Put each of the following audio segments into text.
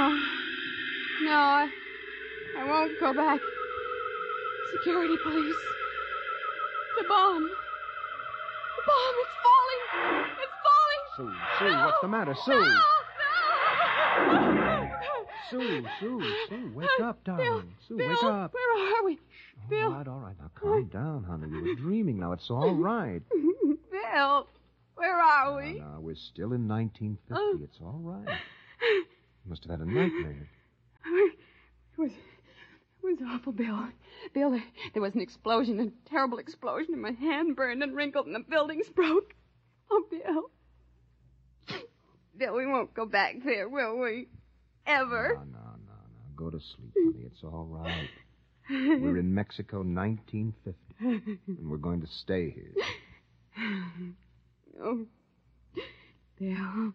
No, I won't go back. Security police. The bomb. The bomb, it's falling. It's falling. Sue, No. what's the matter? Sue! No. Sue, wake up, darling. Sue, Bill, wake up. Where are we? Bill. All right. Now, calm down, honey. You were dreaming now. It's all right. Bill, where are we? No, we're still in 1950. It's all right. You must have had a nightmare. It was awful, Bill. Bill, there was an explosion, a terrible explosion, and my hand burned and wrinkled, and the buildings broke. Oh, Bill. Bill, we won't go back there, will we? Ever? No. Go to sleep, honey. It's all right. We're in Mexico, 1950, and we're going to stay here. Oh, Bill.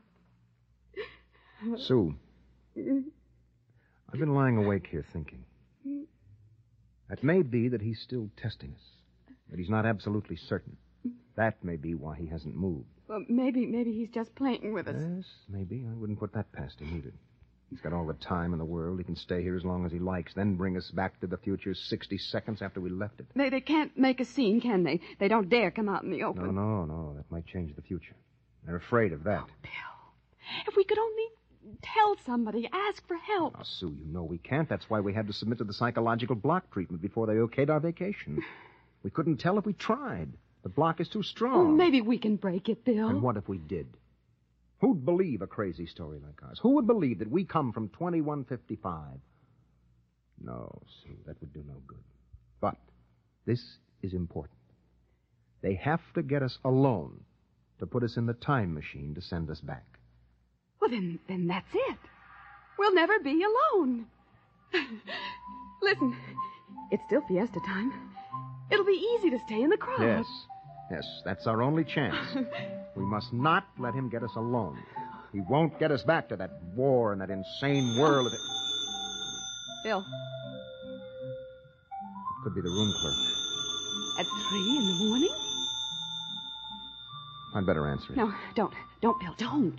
Sue, I've been lying awake here thinking. It may be that he's still testing us, that he's not absolutely certain. That may be why he hasn't moved. Well, maybe he's just playing with us. Yes, maybe. I wouldn't put that past him either. He's got all the time in the world. He can stay here as long as he likes, then bring us back to the future 60 seconds after we left it. They can't make a scene, can they? They don't dare come out in the open. No. That might change the future. They're afraid of that. Oh, Bill, if we could only tell somebody, ask for help. Now, Sue, you know we can't. That's why we had to submit to the psychological block treatment before they okayed our vacation. We couldn't tell if we tried. The block is too strong. Oh, maybe we can break it, Bill. And what if we did? Who'd believe a crazy story like ours? Who would believe that we come from 2155? No, Sue, that would do no good. But this is important. They have to get us alone to put us in the time machine to send us back. Well, then that's it. We'll never be alone. Listen, it's still fiesta time. It'll be easy to stay in the crowd. Yes, that's our only chance. We must not let him get us alone. He won't get us back to that war and that insane world. Bill. It could be the room clerk. At 3 in the morning? I'd better answer it. No, don't. Don't, Bill, don't.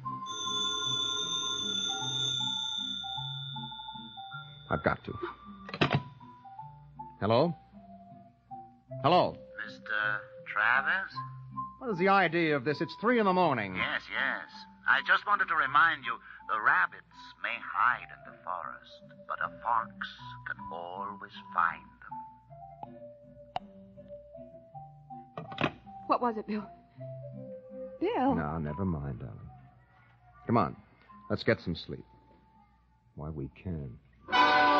I've got to. Hello? Hello? Mr. Travis? What is the idea of this? It's 3 in the morning. Yes. I just wanted to remind you, the rabbits may hide in the forest, but a fox can always find them. What was it, Bill? Bill? No, never mind, darling. Come on. Let's get some sleep. Why, we can.